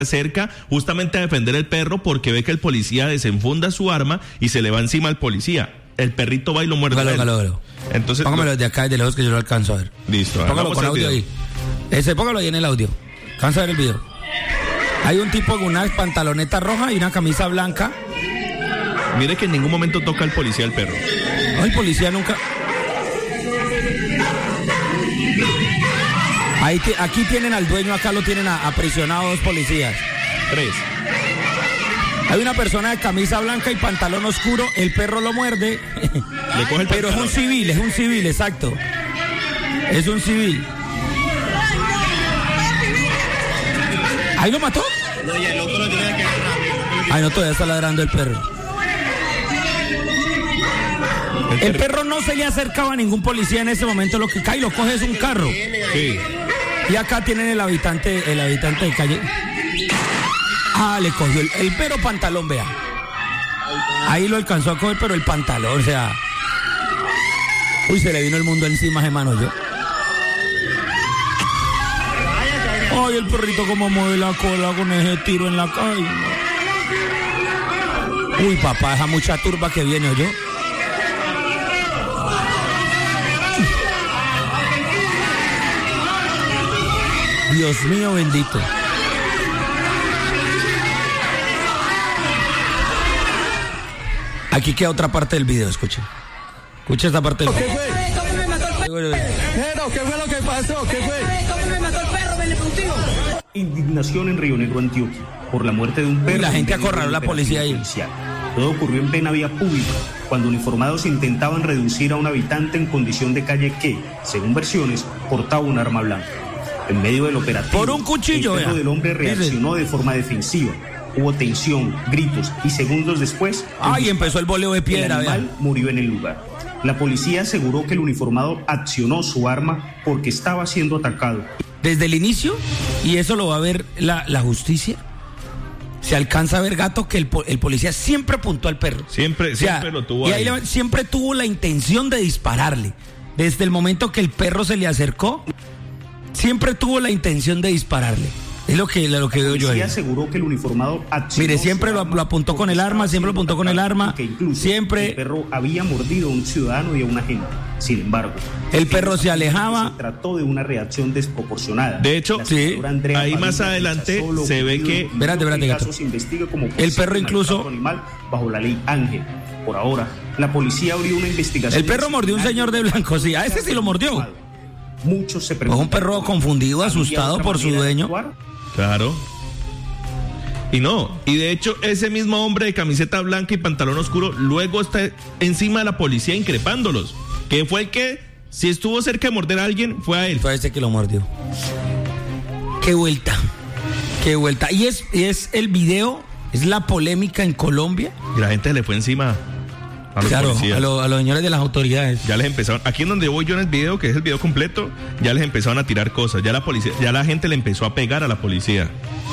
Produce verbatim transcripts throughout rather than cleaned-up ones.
acerca justamente a defender el perro porque ve que el policía desenfunda su arma y se le va encima al policía. El perrito va y lo muerde. Póngalo, póngalo, póngalo. Entonces, póngamelo de acá, de lejos, que yo lo alcanzo a ver. Listo. Póngalo con audio ahí. Ese, póngalo ahí en el audio. Alcanza a ver el video. Hay un tipo con una pantaloneta roja y una camisa blanca. Mire que en ningún momento toca el policía al perro. No, el policía nunca... Ahí te, aquí tienen al dueño, acá lo tienen a, aprisionado dos policías. Tres. Hay una persona de camisa blanca y pantalón oscuro, el perro lo muerde. Le coge el Pero es un civil, es un civil, exacto. Es un civil. ¿Ahí lo mató? No, y el otro lo tiene que... Ay, no, todavía está ladrando el perro. El, el perro no se le acercaba a ningún policía en ese momento, lo que cae y lo coge es un carro. Sí. Y acá tienen el habitante, el habitante de calle. Ah, le cogió el, el perro pantalón, vea. Ahí lo alcanzó a coger, pero el pantalón, o sea. Uy, se le vino el mundo encima, hermano, yo. Ay, el perrito como mueve la cola con ese tiro en la calle. Uy, papá, esa mucha turba que viene, ¿oyó? Dios mío bendito. Aquí queda otra parte del video, escuche. Escucha esta parte del video. ¿Qué fue? ¿Cómo me mató el perro? Pero, ¿qué fue lo que pasó? ¿Qué fue? ¿Cómo me mató el perro? Ven contigo. Indignación en Río Negro, Antioquia, por la muerte de un perro. Uy, la gente acorraló a la policía ahí. Todo ocurrió en plena vía pública, cuando uniformados intentaban reducir a un habitante en condición de calle que, según versiones, portaba un arma blanca. En medio del operativo, por un cuchillo, el perro vea. del hombre reaccionó de forma defensiva. Hubo tensión, gritos y segundos después... Ay, empezó el boleo de piedra. El animal vea. murió en el lugar. La policía aseguró que el uniformado accionó su arma porque estaba siendo atacado. Desde el inicio, y eso lo va a ver la, la justicia, se alcanza a ver, Gato, que el, el policía siempre apuntó al perro. Siempre, o sea, siempre lo tuvo y ahí. ahí. Siempre tuvo la intención de dispararle. Desde el momento que el perro se le acercó, siempre tuvo la intención de dispararle. Es lo que, lo que veo yo ahí. La policía aseguró que el uniformado accionó. Mire, siempre lo, lo apuntó con el arma, siempre lo apuntó con el arma. Que incluso siempre. El perro había mordido a un ciudadano y a un agente. Sin embargo, el perro se alejaba. Se trató de una reacción desproporcionada. De hecho, sí, ahí más adelante se ve que... Espérate, espérate, Gato. El perro incluso... Animal bajo la ley Ángel. Por ahora, la policía abrió una investigación. El perro mordió a un señor de blanco, sí, a ese sí lo mordió. Muchos se preguntan. Pues un perro confundido, asustado por su dueño. Claro. Y no, y de hecho ese mismo hombre de camiseta blanca y pantalón oscuro luego está encima de la policía increpándolos. Que fue el que, si estuvo cerca de morder a alguien, fue a él. Fue a ese que lo mordió. Qué vuelta, qué vuelta. Y es, y es el video, es la polémica en Colombia. Y la gente le fue encima a los claro, policías. A, lo, a los señores de las autoridades. Ya les empezaron, aquí en donde voy yo en el video, que es el video completo, ya les empezaron a tirar cosas. Ya la policía, ya la gente le empezó a pegar a la policía.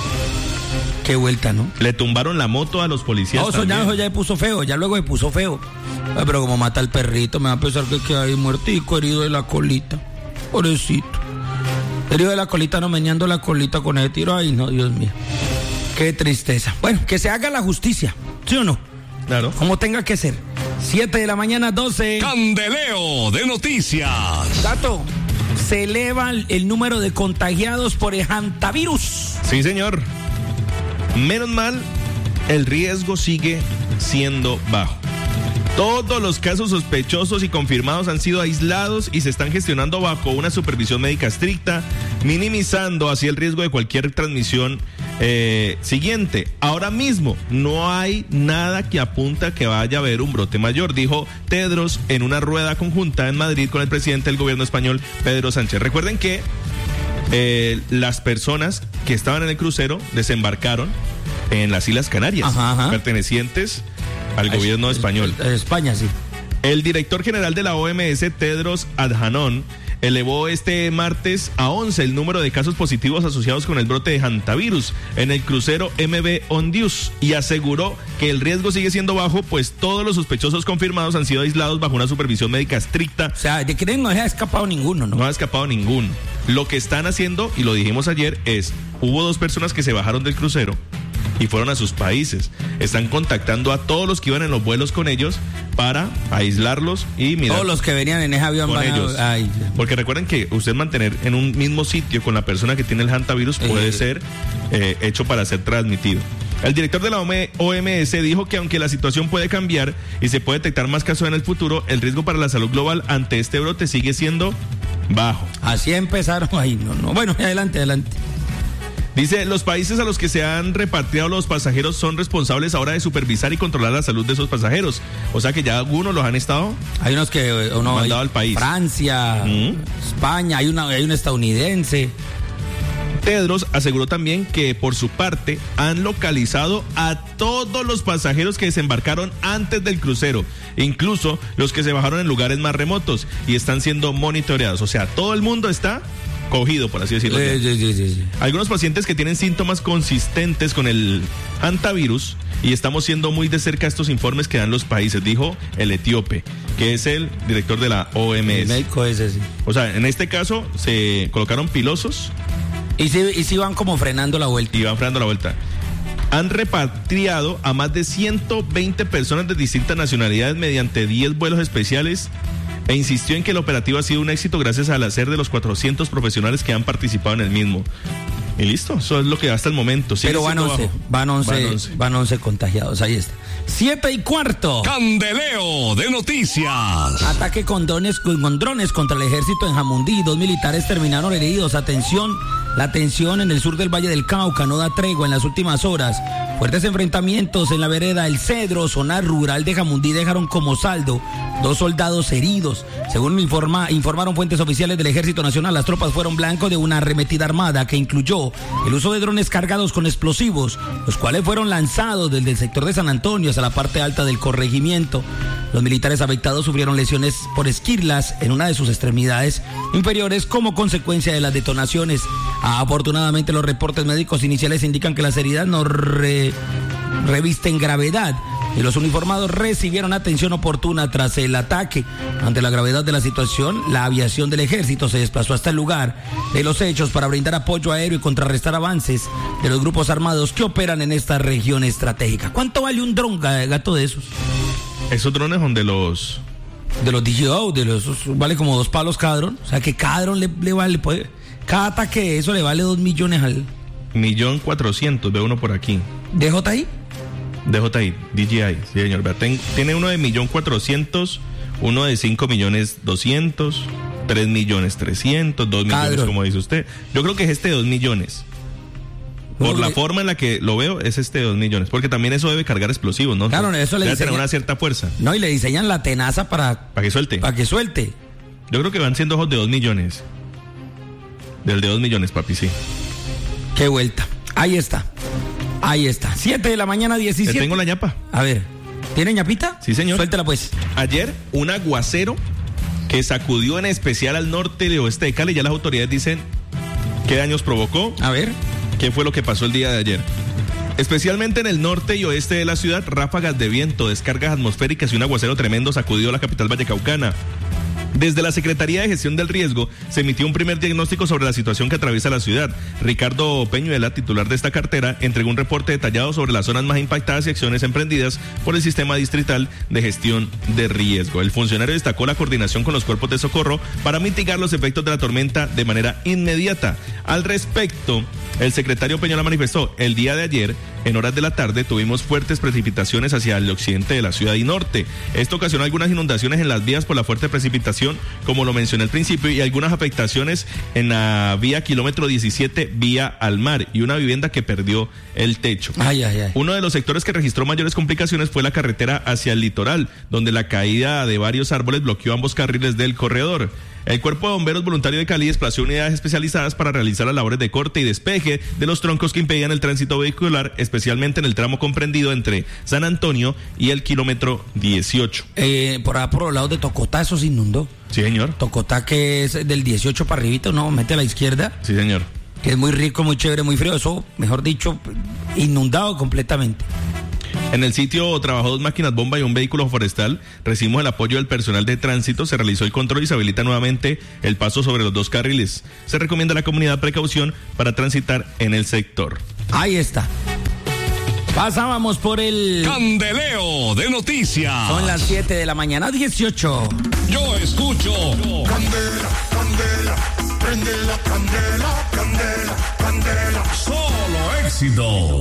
Qué vuelta, ¿no? Le tumbaron la moto a los policías. No, eso ya, eso ya se puso feo, ya luego se puso feo. Ay, pero como mata al perrito, me va a pensar que queda ahí muertico, herido de la colita. Pobrecito. Herido de la colita, no meñando la colita con ese tiro. Ay, no, Dios mío. Qué tristeza. Bueno, que se haga la justicia, ¿sí o no? Claro. Como tenga que ser. siete de la mañana, doce. Candeleo de noticias. Gato, se eleva el número de contagiados por el hantavirus. Sí, señor. Menos mal, el riesgo sigue siendo bajo. Todos los casos sospechosos y confirmados han sido aislados y se están gestionando bajo una supervisión médica estricta, minimizando así el riesgo de cualquier transmisión eh, siguiente. Ahora mismo no hay nada que apunta a que vaya a haber un brote mayor, dijo Tedros en una rueda conjunta en Madrid con el presidente del gobierno español, Pedro Sánchez. Recuerden que eh, las personas que estaban en el crucero desembarcaron en las Islas Canarias, ajá, ajá. pertenecientes al gobierno español. España, sí. El director general de la O M S, Tedros Adhanom, elevó este martes a once el número de casos positivos asociados con el brote de hantavirus en el crucero M V Ondius y aseguró que el riesgo sigue siendo bajo, pues todos los sospechosos confirmados han sido aislados bajo una supervisión médica estricta. O sea, de que no se ha escapado ninguno, ¿no? No ha escapado ninguno. Lo que están haciendo, y lo dijimos ayer, es, hubo dos personas que se bajaron del crucero y fueron a sus países. Están contactando a todos los que iban en los vuelos con ellos para aislarlos y mirar. Todos los que venían en ese avión con van a... ellos. Ay, porque recuerden que usted mantener en un mismo sitio con la persona que tiene el hantavirus puede Eh. ser eh, hecho para ser transmitido. El director de la O M S dijo que aunque la situación puede cambiar y se puede detectar más casos en el futuro, el riesgo para la salud global ante este brote sigue siendo bajo. así empezaron. Ay, no, no. Bueno, adelante, adelante. Dice, los países a los que se han repatriado los pasajeros son responsables ahora de supervisar y controlar la salud de esos pasajeros. O sea que ya algunos los han estado Hay unos que eh, uno mandado hay- al país. Francia, Mm. España, hay una hay un estadounidense. Tedros aseguró también que por su parte han localizado a todos los pasajeros que desembarcaron antes del crucero, incluso los que se bajaron en lugares más remotos y están siendo monitoreados. O sea, todo el mundo está cogido, por así decirlo. Eh, sí, sí, sí, sí. Algunos pacientes que tienen síntomas consistentes con el hantavirus y estamos siendo muy de cerca estos informes que dan los países, dijo el etíope, que es el director de la O M El S. médico ese, sí. O sea, en este caso se colocaron pilosos Y si, y si van como frenando la vuelta. y van frenando la vuelta. Han repatriado a más de ciento veinte personas de distintas nacionalidades mediante diez vuelos especiales e insistió en que el operativo ha sido un éxito gracias al hacer de los cuatrocientos profesionales que han participado en el mismo. Y listo, eso es lo que hasta el momento. Sigue Pero van siendo once, bajo. van once, Van once. van once contagiados, ahí está. Siete y cuarto. Candeleo de noticias. Ataque con drones, con drones contra el ejército en Jamundí. Dos militares terminaron heridos. Atención, la tensión en el sur del Valle del Cauca no da tregua en las últimas horas. Fuertes enfrentamientos en la vereda El Cedro, zona rural de Jamundí, dejaron como saldo dos soldados heridos. Según informa, informaron fuentes oficiales del Ejército Nacional, las tropas fueron blanco de una arremetida armada que incluyó el uso de drones cargados con explosivos, los cuales fueron lanzados desde el sector de San Antonio hacia la parte alta del corregimiento. Los militares afectados sufrieron lesiones por esquirlas en una de sus extremidades inferiores como consecuencia de las detonaciones. Afortunadamente, los reportes médicos iniciales indican que las heridas no re- revisten gravedad y los uniformados recibieron atención oportuna tras el ataque. Ante la gravedad de la situación, la aviación del ejército se desplazó hasta el lugar de los hechos para brindar apoyo aéreo y contrarrestar avances de los grupos armados que operan en esta región estratégica. ¿Cuánto vale un dron, gato, de esos? Esos drones son de los... De los D J O, de los, vale como dos palos cada dron. O sea que cada dron le, le vale, puede, cada ataque de eso le vale dos millones al... Millón cuatrocientos, ve uno por aquí. ¿D J I? D J I, D J I, sí señor. Vea, ten- tiene uno de millón cuatrocientos, uno de cinco millones doscientos, tres millones trescientos, dos millones, Cadro. como dice usted. Yo creo que es este de dos millones. Por No, la le- forma en la que lo veo, es este de dos millones. Porque también eso debe cargar explosivos, ¿no? Claro, eso le debe tener diseña- una cierta fuerza No, y le diseñan la tenaza para, para que suelte. para que suelte. Yo creo que van siendo ojos de dos millones. Del de dos millones, papi, sí. Qué vuelta. Ahí está. Ahí está. siete de la mañana, Te diecisiete. tengo la ñapa. A ver, ¿tiene ñapita? Sí, señor. Suéltela pues. Ayer, un aguacero que sacudió en especial al norte y oeste de Cali. Ya las autoridades dicen qué daños provocó, A ver. qué fue lo que pasó el día de ayer. Especialmente en el norte y oeste de la ciudad, ráfagas de viento, descargas atmosféricas y un aguacero tremendo sacudió la capital vallecaucana. Desde la Secretaría de Gestión del Riesgo se emitió un primer diagnóstico sobre la situación que atraviesa la ciudad. Ricardo Peñuela, titular de esta cartera, entregó un reporte detallado sobre las zonas más impactadas y acciones emprendidas por el Sistema Distrital de Gestión de Riesgo. El funcionario destacó la coordinación con los cuerpos de socorro para mitigar los efectos de la tormenta de manera inmediata. Al respecto, el secretario Peñuela manifestó, el día de ayer, en horas de la tarde, tuvimos fuertes precipitaciones hacia el occidente de la ciudad y norte. Esto ocasionó algunas inundaciones en las vías por la fuerte precipitación, como lo mencioné al principio, y algunas afectaciones en la vía kilómetro diecisiete, vía al mar, y una vivienda que perdió el techo. Ay, ay, ay. Uno de los sectores que registró mayores complicaciones fue la carretera hacia el litoral, donde la caída de varios árboles bloqueó ambos carriles del corredor. El Cuerpo de Bomberos Voluntario de Cali desplazó unidades especializadas para realizar las labores de corte y despeje de los troncos que impedían el tránsito vehicular, especialmente en el tramo comprendido entre San Antonio y el kilómetro dieciocho. Eh, por allá por los lados de Tocotá eso se inundó. Sí, señor. Tocotá, que es del dieciocho para arribita, uno mete a la izquierda, Sí, señor. que es muy rico, muy chévere, muy frío. Eso, mejor dicho, inundado completamente. En el sitio trabajó dos máquinas bomba y un vehículo forestal. Recibimos el apoyo del personal de tránsito. Se realizó el control y se habilita nuevamente el paso sobre los dos carriles. Se recomienda a la comunidad precaución para transitar en el sector. Ahí está. Pasábamos por el Candeleo de noticias. Son las siete de la mañana, dieciocho. Yo escucho Candela, candela, prende la candela, candela, candela. Solo éxito.